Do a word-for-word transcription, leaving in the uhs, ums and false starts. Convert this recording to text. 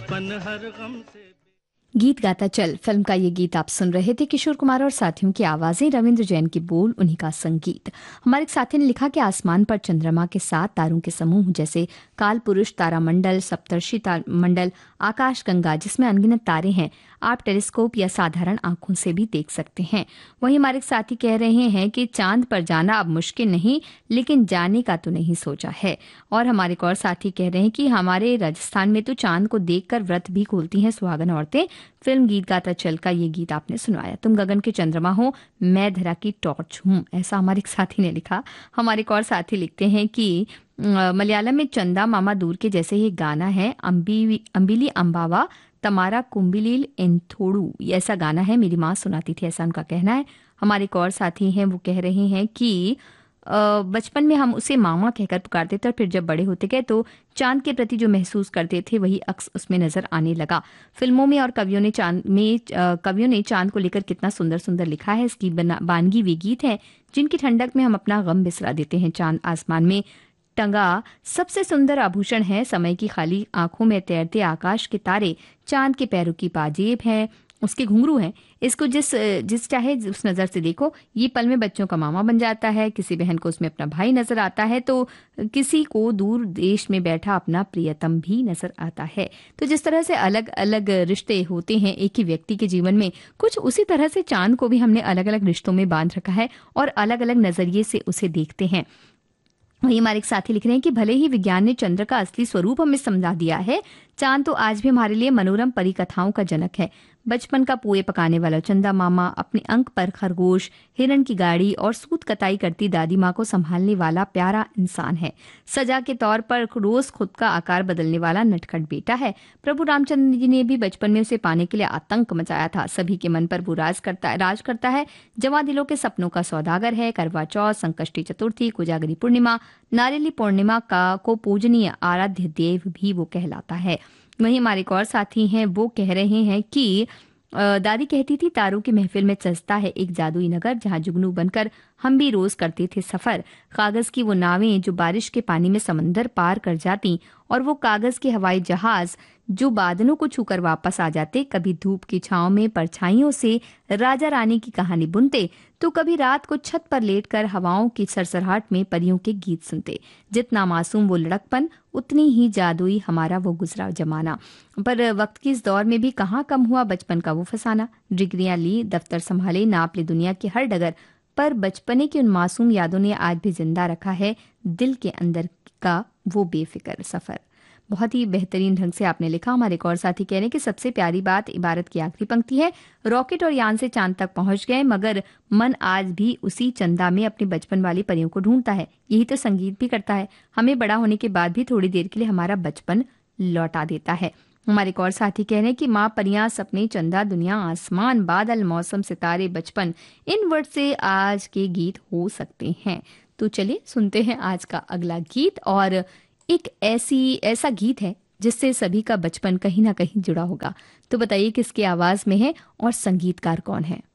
बचपन हर गम से। गीत गाता चल फिल्म का ये गीत आप सुन रहे थे। किशोर कुमार और साथियों की आवाजें, रविंद्र जैन की बोल, उन्हीं का संगीत। हमारे एक साथी ने लिखा कि आसमान पर चंद्रमा के साथ तारों के समूह जैसे काल पुरुष तारामंडल, सप्तर्षि मंडल, आकाश गंगा जिसमें अनगिनत तारे हैं, आप टेलीस्कोप या साधारण आंखों से भी देख सकते हैं। वहीं हमारे एक साथी कह रहे हैं कि चांद पर जाना अब मुश्किल नहीं, लेकिन जाने का तो नहीं सोचा है। और हमारे एक और साथी कह रहे हैं कि हमारे राजस्थान में तो चांद को देखकर व्रत भी खोलती हैं सुहागन औरतें। फिल्म गीत गाता चल का ये गीत आपने सुनाया। तुम गगन के चंद्रमा हो, मैं धरा की टॉर्च हूँ, ऐसा हमारे एक साथी ने लिखा। हमारे एक और साथी लिखते हैं कि मलयालम में चंदा मामा दूर के जैसे ये गाना है, अम्बी अम्बिली अम्बावा तमारा कुंबिलील एंथोड़ू, ऐसा गाना है, मेरी माँ सुनाती थी, ऐसा उनका कहना है। हमारे एक और साथी हैं, वो कह रहे हैं कि बचपन में हम उसे मामा कहकर पुकारते थे और फिर जब बड़े होते गए तो चांद के प्रति जो महसूस करते थे वही अक्स उसमें नजर आने लगा। फिल्मों में और कवियों ने चांद में कवियों ने चांद को लेकर कितना सुंदर सुंदर लिखा है। इसकी बानगी वे गीत है जिनकी ठंडक में हम अपना गम बिसरा देते हैं। चांद आसमान में टंगा सबसे सुंदर आभूषण है, समय की खाली आंखों में तैरते आकाश के तारे चांद के पैरों की पाजेब हैं, उसके घुंघरू हैं। इसको जिस जिस चाहे उस नजर से देखो, ये पल में बच्चों का मामा बन जाता है। किसी बहन को उसमें अपना भाई नजर आता है तो किसी को दूर देश में बैठा अपना प्रियतम भी नजर आता है। तो जिस तरह से अलग अलग रिश्ते होते हैं एक ही व्यक्ति के जीवन में, कुछ उसी तरह से चांद को भी हमने अलग अलग रिश्तों में बांध रखा है और अलग अलग नजरिए से उसे देखते हैं। वही हमारे एक साथी लिख रहे हैं कि भले ही विज्ञान ने चंद्र का असली स्वरूप हमें समझा दिया है, चांद तो आज भी हमारे लिए मनोरम परिकथाओं का जनक है। बचपन का पुए पकाने वाला चंदा मामा, अपने अंक पर खरगोश, हिरण की गाड़ी और सूत कताई करती दादी माँ को संभालने वाला प्यारा इंसान है। सजा के तौर पर रोज खुद का आकार बदलने वाला नटखट बेटा है। प्रभु रामचंद्र जी ने भी बचपन में उसे पाने के लिए आतंक मचाया था। सभी के मन पर वो राज करता राज करता है। जवां दिलों के सपनों का सौदागर है। करवा चौथ, संकष्टी चतुर्थी, कोजागरी पूर्णिमा, नारेली पूर्णिमा का को पूजनीय आराध्य देव भी वो कहलाता है। वहीं हमारे एक और साथी हैं, वो कह रहे हैं कि दादी कहती थी तारों की महफिल में सजता है एक जादुई नगर, जहां जुगनू बनकर हम भी रोज करते थे सफर। कागज की वो नावें जो बारिश के पानी में समंदर पार कर जाती, और वो कागज के हवाई जहाज जो बादलों को छूकर वापस आ जाते। कभी धूप की छांव में परछाइयों से राजा रानी की कहानी बुनते, तो कभी रात को छत पर लेटकर हवाओं की सरसराहट में परियों के गीत सुनते। जितना मासूम वो लड़कपन, उतनी ही जादुई हमारा वो गुजरा जमाना। पर वक्त की इस दौर में भी कहाँ कम हुआ बचपन का वो फसाना। डिग्रियां ली, दफ्तर संभाले, नाप ले दुनिया की हर डगर, पर बचपने की उन मासूम यादों ने आज भी जिंदा रखा है दिल के अंदर का वो बेफिक्र सफर। बहुत ही बेहतरीन ढंग से आपने लिखा। हमारे एक और साथी कह रहे हैं कि सबसे प्यारी बात इबारत की आखिरी पंक्ति है, रॉकेट और यान से चांद तक पहुंच गए, मगर मन आज भी उसी चंदा में अपनी बचपन वाली परियों को ढूंढता है। यही तो संगीत भी करता है, हमें बड़ा होने के बाद भी थोड़ी देर के लिए हमारा बचपन लौटा देता है। हमारे एक और साथी कह रहे हैं कि माँ, परियां, सपने, चंदा, दुनिया, आसमान, बादल, मौसम, सितारे, बचपन, इन वर्ड से आज के गीत हो सकते हैं। तो चलिए सुनते हैं आज का अगला गीत, और एक ऐसी ऐसा गीत है जिससे सभी का बचपन कहीं ना कहीं जुड़ा होगा। तो बताइए किसकी आवाज में है और संगीतकार कौन है।